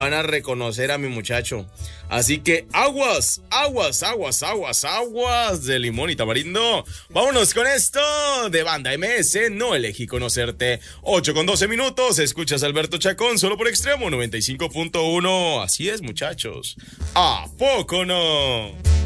van a reconocer a mi muchacho. Así que aguas, aguas, aguas, aguas, aguas de limón y tamarindo. Vámonos con esto de Banda MS, no elegí conocerte. 8:12, escuchas a Alberto Chacón solo por Extremo 95.1. Así es, muchachos. ¿A poco no?